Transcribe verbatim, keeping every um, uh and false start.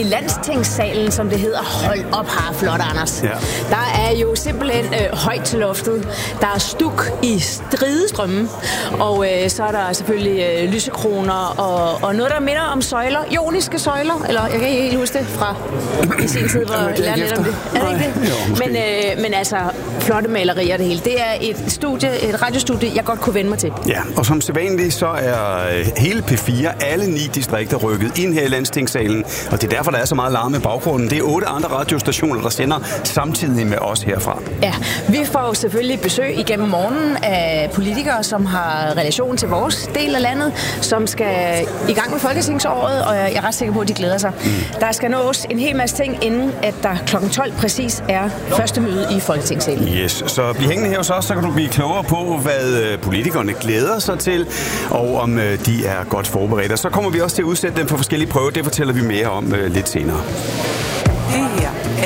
Landstingssalen, som det hedder. Hold op, har flot, Anders. Ja. Der er jo simpelthen øh, højt til loftet. Der er stuk i stridestrømme, og øh, så er der selvfølgelig øh, lysekroner og, og noget, der minder om søjler. Ioniske søjler, eller jeg kan ikke helt huske det fra i sin tid, hvor jeg lærte lidt om det. Er det ikke det? Jo, men, øh, men altså, flotte malerier det hele. Det er et studie, et radiostudie, jeg godt kunne vende mig til. Ja, og som sædvanligt, så er hele P fire, alle ni distrikter rykket ind her i Landstingssalen, og det er derfor, der er så meget larm i baggrunden. Det er otte andre radiostationer, der sender samtidig med os herfra. Ja, vi får selvfølgelig besøg igennem morgenen af politikere, som har relation til vores del af landet, som skal i gang med folketingsåret, og jeg er ret sikker på, at de glæder sig. Mm. Der skal nås en hel masse ting, inden at der klokken tolv præcis er første møde i Folketingssalen. Yes, så bliv hængende her hos os, så kan du blive klogere på, hvad politikerne glæder sig til, og om de er godt forberedt. Og så kommer vi også til at udsætte dem for forskellige prøver. Det fortæller vi mere om lidt senere. Det her